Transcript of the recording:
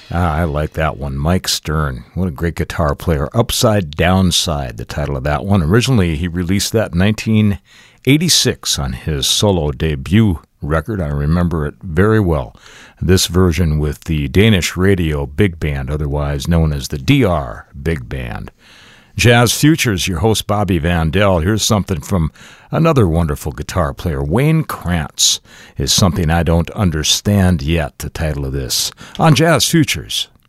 I like that one. Mike Stern. What a great guitar player. Upside Downside, the title of that one. Originally, he released that in 1986 on his solo debut record. I remember it very well. This version with the Danish Radio Big Band, otherwise known as the DR Big Band. Jazz Futures, your host Bobby Vandell. Here's something from another wonderful guitar player, Wayne Krantz. Is Something I Don't Understand Yet, the title of this, on Jazz Futures.